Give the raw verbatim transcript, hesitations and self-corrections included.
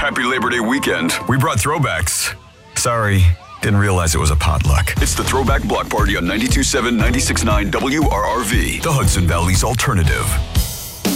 Happy Labor Day weekend. We brought throwbacks. Sorry, didn't realize it was a potluck. It's the Throwback Block Party on ninety-two point seven, ninety-six point nine W R R V. The Hudson Valley's alternative.